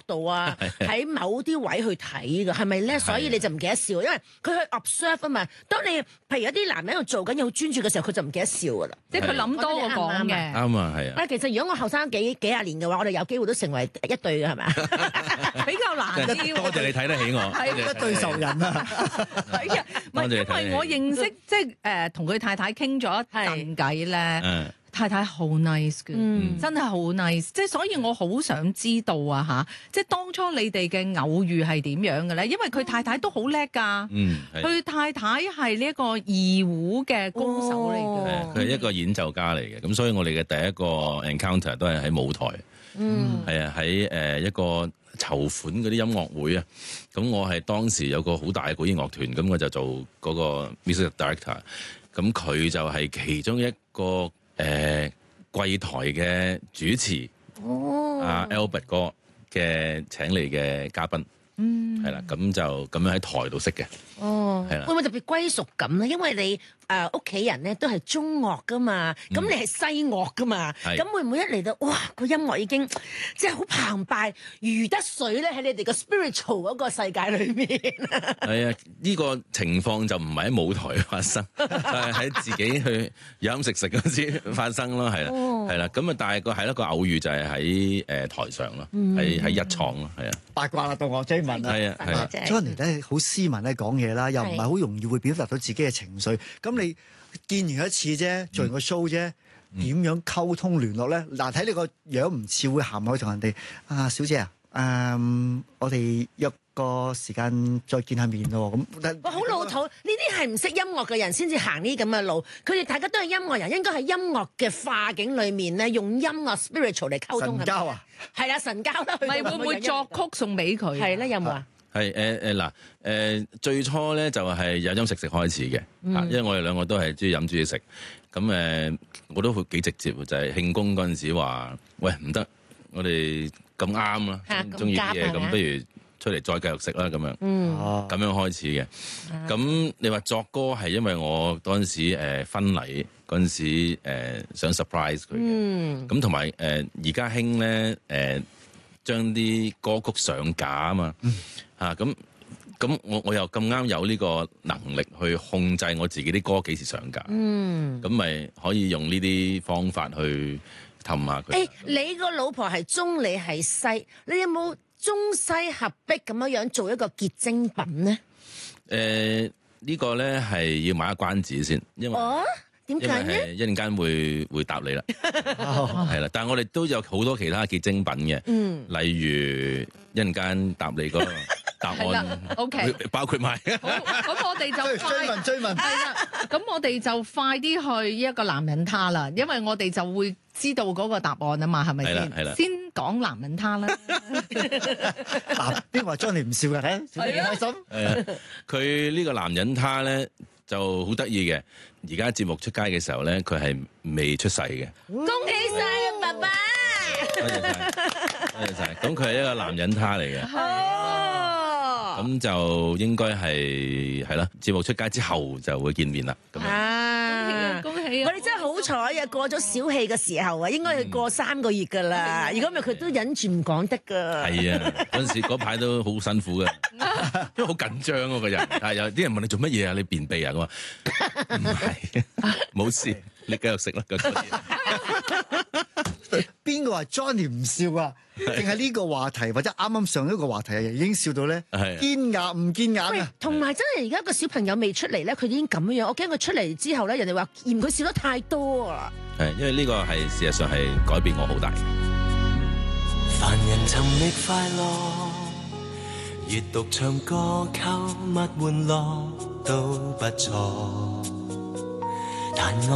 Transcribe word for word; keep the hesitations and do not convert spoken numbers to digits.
度啊，喺某啲位去睇㗎，係咪咧？所以你就唔記得笑，因為佢去 observe 啊嘛。當你譬如有啲男人喺度做緊嘢好專注嘅時候，佢就唔記得笑㗎啦。 即係佢諗多過講嘅。 啱啊，係啊。 其實如果我後生幾幾廿年嘅話，我哋有機會都成為一對嘅，係咪啊？ 比較難啲。 多謝你睇得起我， 係一對仇人啊！ 係啊，唔係因為我認識即係誒同佢太太傾咗一陣偈咧。太太好 nice 嘅，嗯、真係好 nice，即係所以我好想知道啊嚇，即係當初你哋嘅偶遇係點樣嘅咧？因為佢太太都好叻㗎， 嗯， 佢太太係呢一個二胡嘅高手嚟嘅， 佢係一個演奏家嚟嘅，咁所以我哋嘅第一個 encounter 都係喺舞台，嗯，係啊，喺誒一個籌款嗰啲音樂會啊，咁我係當時有個好大嘅管弦樂團，咁我就做嗰個 music director，咁佢就係其中一個。誒、呃、櫃台嘅主持， 哦， 阿、啊、Albert 哥嘅請嚟嘅嘉賓，嗯，係啦，咁就咁樣喺台度識嘅，哦，係啦， 會唔會特別歸屬感咧？因為你誒屋企人咧都係中樂噶嘛，咁、嗯、你係西樂噶嘛，咁會唔會一嚟到哇個音樂已經即係好澎湃如得水咧喺你哋個 spiritual 嗰個世界裏面？ 係啊，呢、這個情況就唔係喺舞台發生，係喺自己去飲食食嗰時發生咯，係啦，係啦、哦，咁啊，但係個係一個偶遇就係喺誒台上咯，喺喺、嗯、一廠咯，係啊， 八卦啦，到我追問啊， 係啊，係啊 Johnny 咧好斯文咧講嘢啦，又唔係好容易會表達到自己嘅情緒，咁你見完一次啫，做完個 show 啫，點、嗯、樣溝通聯絡咧？嗱，睇你個樣唔似會行去同人哋啊，小姐啊，誒、嗯，我哋約個時間再見下面咯。咁， 哇，好老土！呢啲係唔識音樂嘅人先至行呢啲咁嘅路。佢哋大家都係音樂人，應該喺音樂嘅化境裏面咧，用音樂 spiritual 嚟溝通。 神交啊， 係啦，神交啦。 咪會唔會作曲送俾佢？ 係咧，有冇啊？ 係誒誒嗱誒最初咧就係飲飲食食開始嘅，嗯、因為我哋兩個都係中意飲中意食，咁誒、呃、我都幾直接，就係、是、慶功嗰陣時話，喂唔得，我哋咁啱啦，中意啲嘢，咁不如出嚟再繼續食啦，咁樣，咁、嗯、樣開始嘅。咁、啊、你話作歌係因為我嗰陣時誒、呃、婚禮嗰陣時誒、呃、想 surprise 佢嘅，咁同埋誒而家興咧誒將啲歌曲上架啊嘛。嗯啊咁咁我我又咁啱有呢個能力去控制我自己啲歌幾時上架，嗯，咁咪可以用呢啲方法去氹下佢。誒、欸， 你個老婆係中，你係西，你有冇中西合璧咁樣樣做一個結晶品咧？誒、 呃，呢、這個咧係要買一關子先，因為哦，點解咧？ 一陣間會會答你啦，係啦，但係我哋都有好多其他結晶品嘅，嗯，例如一陣間答你個。答案 ，OK， 包括埋。 好，咁我哋就追問追問。 係啦，咁我哋就快啲去一個男人他啦，因為我哋就會知道嗰個答案啊嘛，係咪先？ 係啦，係啦。 先講男人他啦。 嗱，邊個話將你唔笑嘅？睇，小姐開心。 係啊，佢呢個男人他咧就好得意嘅。而家節目出街嘅時候咧，佢係未出世嘅。 恭喜晒啊，爸爸！ 多謝晒，多謝晒。咁佢係一個男人他嚟嘅。咁就應該係係啦，節目出街之後就會見面啦。咁啊，恭喜啊！恭喜啊！我哋真係好彩啊！過咗小氣嘅時候啊，應該係過三個月噶啦。如果唔係，佢都忍住唔講得噶。係啊，嗰陣時嗰排都好辛苦嘅，因為好緊張嗰個人。啊，有啲人問你做乜嘢啊？你便秘啊？咁啊，唔係，冇事，你繼續食啦。 邊個話 Johnny 唔笑啊？定係呢個話題或者啱啱上一個話題已經笑到咧堅牙唔堅眼啊！ 同埋真係而家個小朋友未出嚟咧，佢已經咁樣，我驚佢出嚟之後咧，人哋話嫌佢笑得太多啊！ 係因為呢個係事實上係改變我好大嘅。 凡人尋覓快樂，閱讀、唱歌、購物、玩樂都不錯，但我